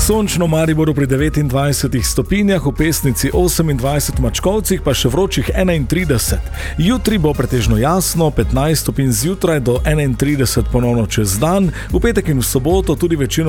Sončno v Mariboru pri 29 stopinjah, v Pesnici 28, v Mačkovcih pa še vročih 31. Jutri bo pretežno jasno, 15 stopinj zjutraj do 31 ponovno čez dan, v petek in v soboto tudi večino